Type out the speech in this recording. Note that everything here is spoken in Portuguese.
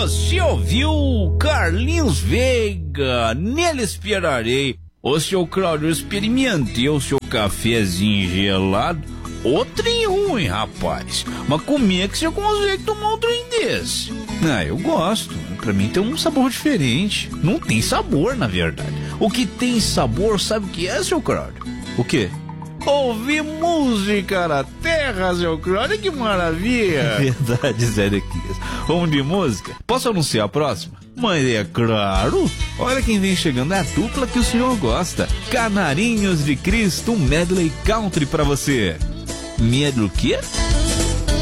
Você ouviu Carlinhos Veiga, Nele Esperarei. Ô, seu Cláudio, eu experimentei o seu cafezinho gelado. Ô trem ruim, rapaz. Mas como é que você consegue tomar um trem desse? Ah, eu gosto. Pra mim tem um sabor diferente. Não tem sabor, na verdade. O que tem sabor, sabe o que é, seu Cláudio? O quê? Ouvir música na terra, seu Cláudio. Que maravilha. Verdade, Zé Dequias. Vamos de música? Posso anunciar a próxima? Mas é claro. Olha quem vem chegando, é a dupla que o senhor gosta. Canarinhos de Cristo, um medley country pra você. Medley o quê?